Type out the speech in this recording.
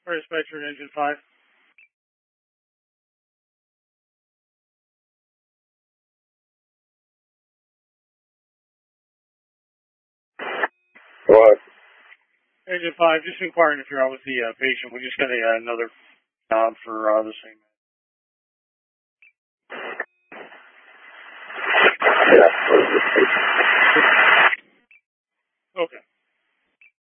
Dispatcher, Engine 5. What? Engine 5, just inquiring if you're out with the patient. We just got another job for the same. Yeah. Okay.